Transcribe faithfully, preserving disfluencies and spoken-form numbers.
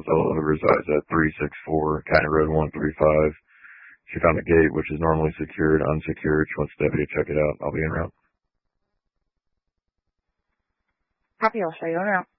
Rosella, who resides at three sixty-four County Road one thirty-five. She found a gate, which is normally secured, unsecured. She wants the deputy to check it out. I'll be en route. Copy, I'll show you en route.